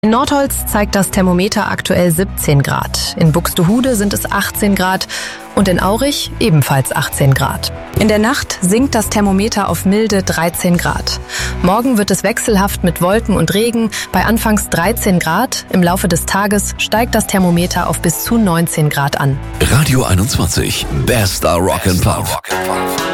In Nordholz zeigt das Thermometer aktuell 17 Grad. In Buxtehude sind es 18 Grad und in Aurich ebenfalls 18 Grad. In der Nacht sinkt das Thermometer auf milde 13 Grad. Morgen wird es wechselhaft mit Wolken und Regen bei anfangs 13 Grad. Im Laufe des Tages steigt das Thermometer auf bis zu 19 Grad an. Radio 21, bester Rock'n'Pop.